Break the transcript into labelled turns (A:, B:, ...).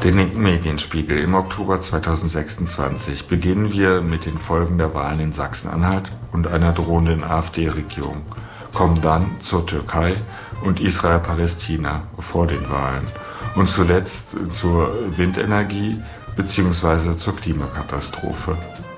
A: Den linken Medienspiegel im Oktober 2026 beginnen wir mit den Folgen der Wahlen in Sachsen-Anhalt und einer drohenden AfD-Regierung, kommen dann zur Türkei und Israel-Palästina vor den Wahlen und zuletzt zur Windenergie bzw. zur Klimakatastrophe.